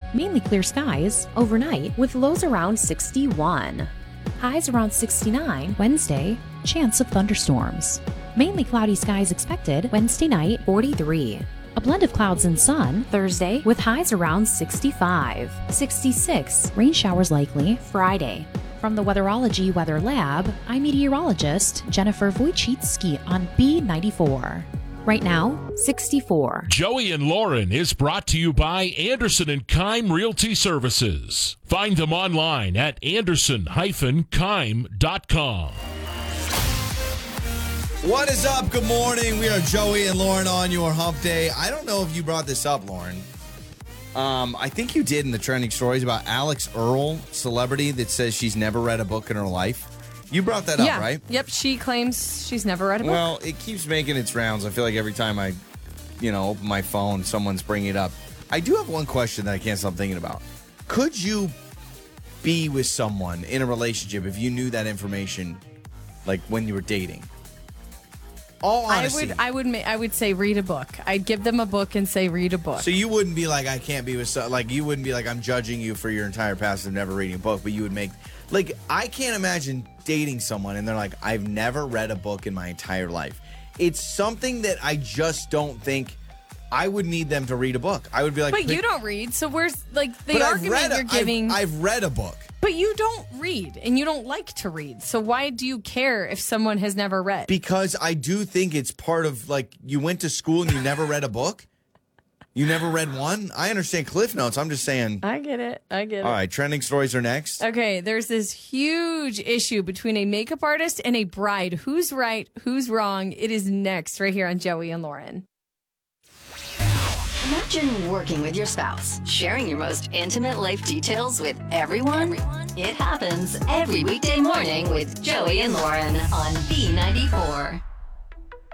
Mainly clear skies overnight with lows around 61. Highs around 69 Wednesday. Chance of thunderstorms. Mainly cloudy skies expected Wednesday night, 43. A blend of clouds and sun Thursday with highs around 65. 66. Rain showers likely Friday. From the Weatherology Weather Lab, I'm meteorologist Jennifer Wojcicki on B94. Right now, 64. Joey and Lauren is brought to you by Anderson & Keim Realty Services. Find them online at anderson-keim.com. What is up? Good morning. We are Joey and Lauren on your hump day. I don't know if you brought this up, Lauren. I think you did in the trending stories about Alex Earl, celebrity that says she's never read a book in her life. You brought that up, right? Yep, she claims she's never read a book. Well, it keeps making its rounds. I feel like every time I, open my phone, someone's bringing it up. I do have one question that I can't stop thinking about. Could you be with someone in a relationship if you knew that information, like when you were dating? All honesty. I would say read a book. I'd give them a book and say read a book. So you wouldn't be like, I can't be with you wouldn't be like, I'm judging you for your entire past of never reading a book, but you would make, I can't imagine dating someone and they're like, I've never read a book in my entire life. It's something that I just don't think I would need them to read a book. I would be like, but you don't read, so where's the argument you're giving? I've read a book. But you don't read, and you don't like to read. So why do you care if someone has never read? Because I do think it's part of, you went to school and you never read a book? You never read one? I understand Cliff Notes. I'm just saying. I get it. All right, trending stories are next. Okay, there's this huge issue between a makeup artist and a bride. Who's right? Who's wrong? It is next right here on Joey and Lauren. Imagine working with your spouse, sharing your most intimate life details with everyone. It happens every weekday morning with Joey and Lauren on B94.